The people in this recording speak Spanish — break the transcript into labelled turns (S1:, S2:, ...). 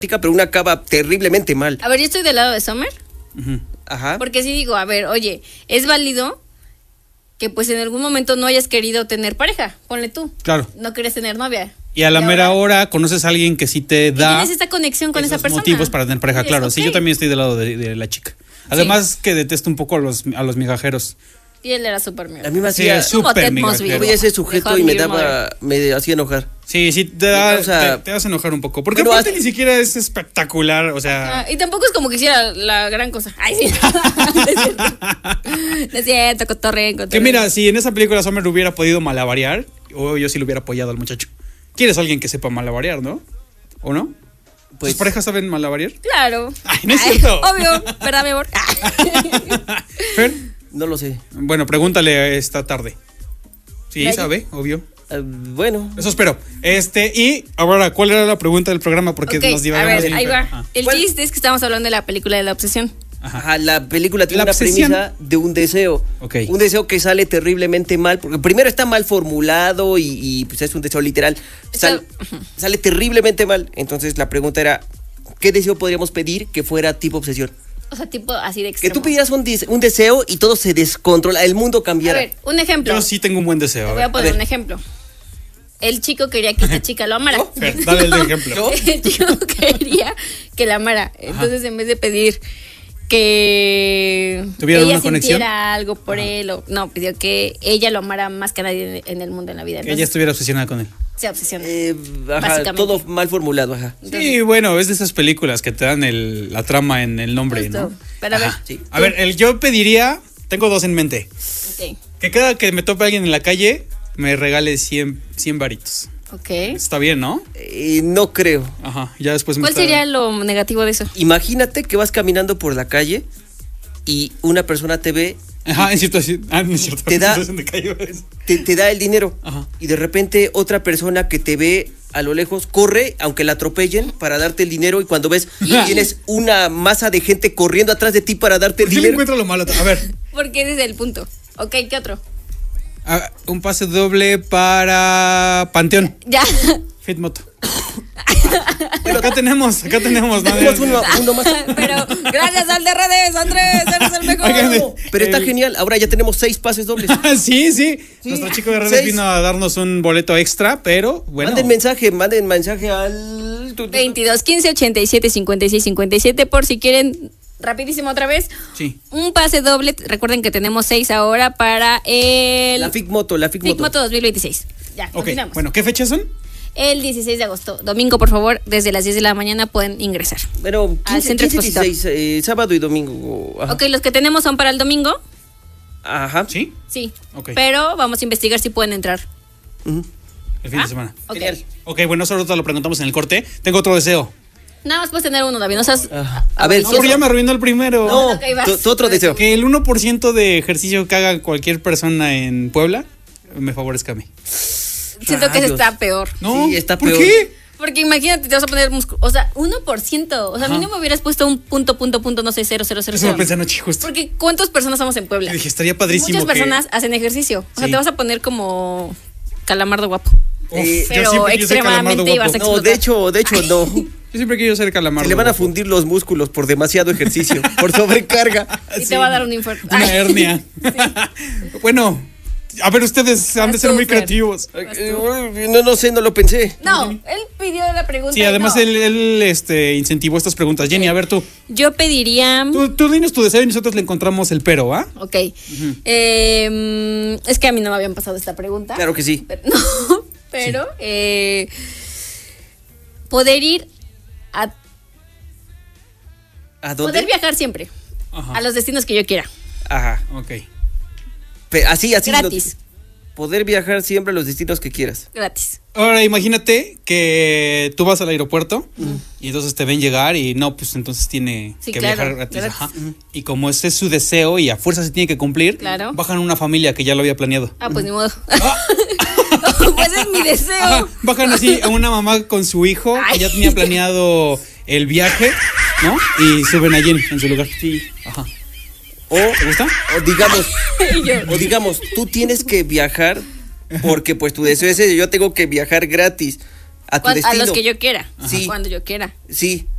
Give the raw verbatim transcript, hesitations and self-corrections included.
S1: pero una acaba terriblemente mal.
S2: A ver, yo estoy del lado de Summer.
S3: Uh-huh.
S1: Ajá.
S2: Porque sí digo, a ver, oye, es válido que pues en algún momento no hayas querido tener pareja, ponle tú.
S3: Claro.
S2: No quieres tener novia.
S3: Y a la
S2: y
S3: mera
S2: ahora,
S3: hora conoces a alguien que sí te da.
S2: tienes esta conexión con esa persona.
S3: motivos para tener pareja,
S2: Dices,
S3: claro.
S2: okay.
S3: Sí, yo también estoy del lado de, de la chica. Además sí. que detesto un poco a los, a los migajeros.
S2: Y él era súper mío.
S1: A mí me
S3: sí,
S1: hacía
S3: súper migajero.
S1: Yo veía ese sujeto y me daba, me hacía enojar.
S3: Sí, sí, te, da,
S1: o sea,
S3: te, te hace enojar un poco. Porque
S1: pero
S3: aparte
S1: hasta,
S3: ni siquiera es espectacular, o sea.
S2: Ah, y tampoco es como que hiciera la gran cosa. Ay, sí. No es cierto, cotorreen, cotorreen.
S3: Que mira, si en esa película Summer hubiera podido malabarear, o yo sí le hubiera apoyado al muchacho. ¿Quieres alguien que sepa malabarear, no? ¿O no? Pues, ¿tus parejas saben malabarear?
S2: Claro.
S3: Ay, no es
S2: Ay,
S3: cierto.
S2: Obvio, ¿verdad, mi amor?
S3: ¿Fer?
S1: No lo sé.
S3: Bueno, pregúntale esta tarde. Sí,
S2: ¿Vaya?
S3: sabe, obvio.
S1: Uh, bueno.
S3: Eso espero. Este, y ahora, ¿cuál era la pregunta del programa? Porque
S2: okay,
S3: nos divagamos.
S2: A ver,
S3: bien,
S2: ahí va.
S3: ah.
S2: El chiste es que estamos hablando de la película de La Obsesión.
S1: Ajá, Ajá la película tiene
S3: la
S1: una
S3: obsesión.
S1: premisa de un deseo.
S3: Okay.
S1: Un deseo que sale terriblemente mal, porque primero está mal formulado y, y pues es un deseo literal. Sal,
S2: Está...
S1: Sale terriblemente mal. Entonces la pregunta era, ¿qué deseo podríamos pedir que fuera tipo obsesión?
S2: O sea, tipo así de extremo.
S1: Que tú pidieras un, un deseo y todo se descontrola, el mundo cambiara.
S2: A ver, un ejemplo.
S3: Yo sí tengo un buen deseo.
S2: Te voy a poner a un ejemplo. El chico quería que esta chica lo amara.
S3: ¿No? Fer, dale el ejemplo.
S1: ¿No?
S2: El chico quería que la amara. Entonces, ajá, en vez de pedir que
S3: ¿Tuvieron
S2: ella
S3: una conexión?
S2: sintiera algo por ajá. él, o, no, pidió que ella lo amara más que nadie en el mundo, en la vida.
S3: Entonces, que ella estuviera obsesionada con él.
S2: Se obsesiona.
S1: Eh, ajá, todo mal formulado, ajá.
S3: Entonces, sí, bueno, es de esas películas que te dan el, la trama en el nombre, justo, ¿no?
S2: Pero a ver,
S3: sí. A ver, el, yo pediría, tengo dos en mente.
S2: Okay.
S3: Que cada que me tope alguien en la calle, me regale cien, cien varitos.
S2: Ok.
S3: Está bien, ¿no?
S1: Eh, no creo.
S3: Ajá, ya después me
S2: ¿Cuál
S3: está...
S2: sería lo negativo de eso?
S1: Imagínate que vas caminando por la calle y una persona te ve.
S3: Ajá, en situación, ah, en cierta
S1: te da,
S3: situación de calle.
S1: Te, te da el dinero.
S3: Ajá.
S1: Y de repente otra persona que te ve a lo lejos corre, aunque la atropellen, para darte el dinero. Y cuando ves, tienes una masa de gente corriendo atrás de ti para darte el
S3: ¿Por qué
S1: dinero.
S3: le encuentro lo malo? A ver.
S2: Porque ese es el punto. Ok, ¿qué otro?
S3: Ah, un pase doble para Panteón.
S2: Ya.
S3: Fit Moto. Pero acá tenemos, acá tenemos. ¿no?
S1: Tenemos uno, uno más.
S2: Pero gracias al de redes, Andrés, eres el mejor.
S3: Oigan,
S1: No, pero está
S3: el...
S1: genial. Ahora ya tenemos seis pases dobles.
S3: sí, sí, sí. Nuestro chico de redes
S1: seis.
S3: vino a darnos un boleto extra, pero bueno.
S1: Manden mensaje, manden mensaje al
S2: veintidós quince ochenta y siete cincuenta y seis cincuenta y siete por si quieren. Rapidísimo otra vez.
S3: Sí.
S2: Un pase doble. Recuerden que tenemos seis ahora para el...
S1: La Fit Moto, la Fit Moto.
S2: Fit Moto dos mil veintiséis. Ya,
S3: Ok,
S2: continuamos.
S3: bueno, ¿qué fechas son?
S2: El dieciséis de agosto. Domingo, por favor, desde las diez de la mañana pueden ingresar.
S1: Bueno,
S2: al
S1: quince,
S2: centro
S1: quince,
S2: expositor.
S1: dieciséis, eh, sábado y domingo. Ajá.
S2: Ok, los que tenemos son para el domingo.
S1: Ajá.
S3: ¿Sí?
S2: Sí.
S3: Ok.
S2: Pero vamos a investigar si pueden entrar.
S1: Uh-huh.
S3: El fin
S2: ¿Ah?
S3: de semana.
S2: Ok.
S1: Genial.
S3: Ok, bueno, eso ahorita lo preguntamos en el corte. Tengo otro deseo.
S2: Nada más puedes tener uno, David. No seas...
S1: Ah, a ver,
S3: No, porque ya me arruinó el primero.
S1: No,
S2: Ok, vas.
S1: tu, tu otro deseo.
S3: Que el uno por ciento de ejercicio que haga cualquier persona en Puebla me favorezca a mí.
S2: Siento que ese
S1: Rayos.
S2: está peor.
S3: No,
S1: Sí, está
S3: ¿por
S1: peor.
S3: qué?
S2: Porque imagínate, te vas a poner músculo. O sea, uno por ciento. O sea,
S3: Ajá.
S2: a mí no me hubieras puesto un punto, punto, punto, no sé, cero, cero, cero.
S3: Eso me
S2: cero.
S3: pensé anoche justo.
S2: Porque ¿cuántas personas somos en Puebla?
S3: Y dije, estaría padrísimo
S2: Muchas
S3: que-
S2: personas hacen ejercicio. O sea,
S3: Sí.
S2: te vas a poner como calamardo guapo.
S3: Uf,
S1: Eh,
S3: yo
S2: pero
S3: siempre quise ser
S2: extremadamente
S3: calamardo
S2: ibas a
S3: guapo.
S1: No, de hecho, de hecho, no.
S3: Yo siempre quiero ser calamardo.
S1: Se le van a
S3: guapo.
S1: fundir los músculos por demasiado ejercicio, por sobrecarga.
S2: Y
S3: Sí.
S2: te va a dar un infarto.
S3: Una
S2: Ay.
S3: hernia. Bueno, a ver, ustedes han de
S2: Vas
S3: ser
S2: tú,
S3: muy
S2: Fer.
S3: creativos.
S1: Eh, No, no sé, no lo pensé.
S2: No, él pidió la pregunta.
S3: Sí,
S2: y
S3: además
S2: no.
S3: él, él este, incentivó estas preguntas. Jenny, a ver tú.
S2: Yo pediría.
S3: Tú, tú dinos tu deseo y nosotros le encontramos el pero, ¿ah?
S2: Ok. Eh, es que a mí no me habían pasado esta pregunta.
S1: Claro que sí.
S2: Pero, no, pero eh, poder ir a.
S1: ¿A dónde?
S2: Poder viajar siempre.
S3: Ajá.
S2: A los destinos que yo quiera.
S1: Ajá.
S3: Ok.
S1: Pe- Así, así.
S2: Gratis.
S1: no- poder viajar siempre a los destinos que quieras.
S2: Gratis.
S3: Ahora imagínate que tú vas al aeropuerto y entonces te ven llegar y no, pues entonces tiene
S2: Sí,
S3: que
S2: claro,
S3: viajar gratis.
S2: gratis.
S3: Ajá. Y como ese es su deseo y a fuerza se tiene que cumplir,
S2: Claro.
S3: bajan una familia que ya lo había planeado.
S2: Ah, pues ni modo. Pues es mi deseo.
S3: Ajá, bajan así a una mamá con su hijo
S2: Ay.
S3: que ya tenía planeado el viaje, ¿no? Y suben a Jenny en su lugar. Sí. Ajá.
S1: O,
S3: ¿Te gusta?
S1: o digamos,
S2: Y yo,
S1: o digamos, tú tienes que viajar porque pues tu deseo es ese, yo tengo que viajar gratis a tu
S2: cuan- a
S1: destino.
S2: los que yo quiera.
S1: Sí.
S2: Cuando yo quiera.
S1: Sí,